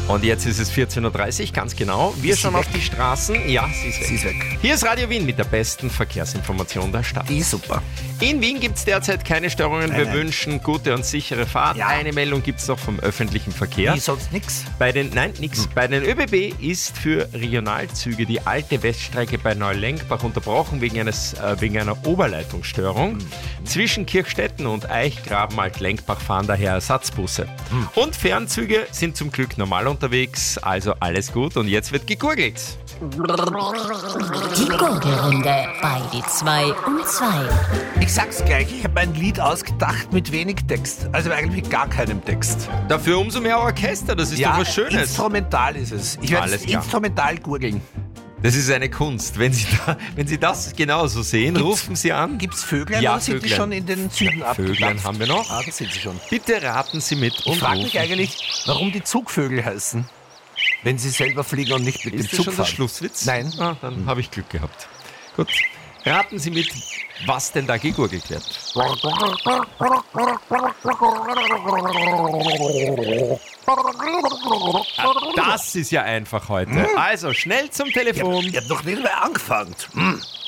Und jetzt ist es 14.30 Uhr, ganz genau. Wir schauen auf die Straßen. Ja, sie ist weg. Hier ist Radio Wien mit der besten Verkehrsinformation der Stadt. Die ist super. In Wien gibt es derzeit keine Störungen. Wir wünschen gute und sichere Fahrt. Ja. Eine Meldung gibt es noch vom öffentlichen Verkehr. Wie sonst nix? Nix. Bei den ÖBB ist für Regionalzüge die alte Weststrecke bei Neulenkbach unterbrochen wegen einer Oberleitungsstörung. Zwischen Kirchstetten und Eichgraben-Altlenkbach fahren daher Ersatzbusse. Und Fernzüge sind zum Glück normal unterwegs, also alles gut. Und jetzt wird gegurgelt. Die Gurgelrunde bei die 2 und 2. Ich sag's gleich, ich habe ein Lied ausgedacht mit wenig Text. Also eigentlich mit gar keinem Text. Dafür umso mehr Orchester, das ist doch was Schönes. Instrumental ist es. Ich werde Alles es klar. instrumental gurgeln. Das ist eine Kunst. Wenn Sie das genauso sehen, rufen Sie an. Gibt's Vöglein Ja, oder sind die Vöglein. schon in den Zügen Vöglein haben wir noch. Ah, da sind sie schon. Bitte raten Sie mit Ich und frage mich rufen. eigentlich, warum die Zugvögel heißen, wenn sie selber fliegen und nicht mit Ist dem das Zug schon der fahren. Schlusswitz? Nein. Ah, dann habe ich Glück gehabt. Gut. Raten Sie mit, was denn da gegurgelt wird. Das ist ja einfach heute. Also, schnell zum Telefon. Ich hab noch nicht mehr angefangen.